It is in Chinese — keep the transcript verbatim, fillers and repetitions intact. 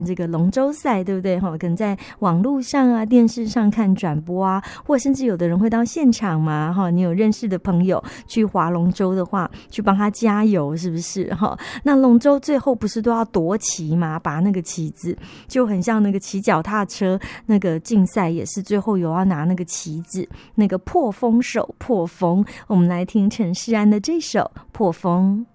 这个龙舟赛，对不对？可能在网络上啊、电视上看转播啊，或甚至有的人会到现场嘛，哈，你有认识的朋友去划龙舟的话，去帮他加油，是不是？哈，那龙舟最后不是都要夺旗嘛？拔那个旗子，就很像那个骑脚踏车那个竞赛，也是最后有要拿那个旗子，那个破风手破风。我们来听陈势安的这首《破风》。